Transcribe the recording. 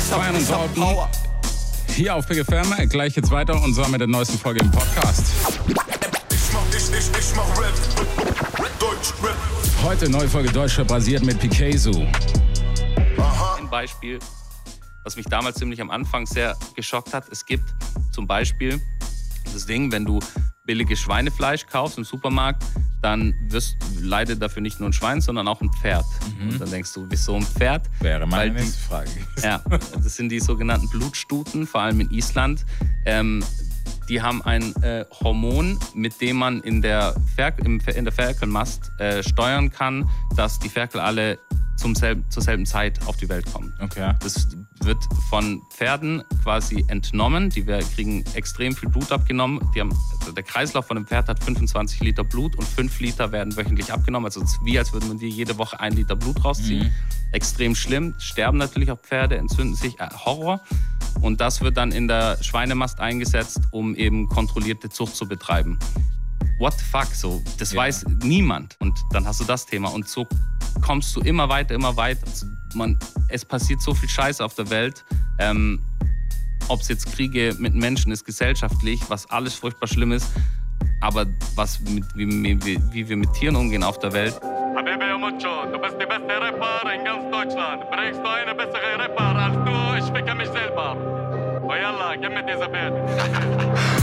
Feiern und Bauten. Hier auf Big FM. Gleich geht's weiter und zwar mit der neuesten Folge im Podcast. Ich mach Rap. Deutschrap. Heute neue Folge Deutschrap basiert mit Picasso. Ein Beispiel, was mich damals ziemlich am Anfang sehr geschockt hat. Es gibt zum Beispiel das Ding, wenn du billiges Schweinefleisch kaufst im Supermarkt, dann leidet dafür nicht nur ein Schwein, sondern auch ein Pferd. Und dann denkst du, wieso ein Pferd? Wäre meine nächste Frage. Ja, das sind die sogenannten Blutstuten, vor allem in Island. Die haben ein Hormon, mit dem man in der Ferkelmast steuern kann, dass die Ferkel alle zur selben Zeit auf die Welt kommen. Okay. Das wird von Pferden quasi entnommen. Die kriegen extrem viel Blut abgenommen. Der Kreislauf von einem Pferd hat 25 Liter Blut und 5 Liter werden wöchentlich abgenommen. Also es ist wie, als würde man dir jede Woche 1 Liter Blut rausziehen. Extrem schlimm. Sterben natürlich auch Pferde, entzünden sich. Horror. Und das wird dann in der Schweinemast eingesetzt, um eben kontrollierte Zucht zu betreiben. What the fuck? So, das weiß niemand. Und dann hast du das Thema. Und so kommst du immer weiter. Also es passiert so viel Scheiße auf der Welt. Ob es jetzt Kriege mit Menschen ist, gesellschaftlich, was alles furchtbar schlimm ist. Aber wie wir mit Tieren umgehen auf der Welt. Habibi Mucho, du bist die beste Rapper in ganz Deutschland. Bringst du eine bessere Rapper als du? Ich ficke mich selber. Oh yalla, gib mir diese Bild.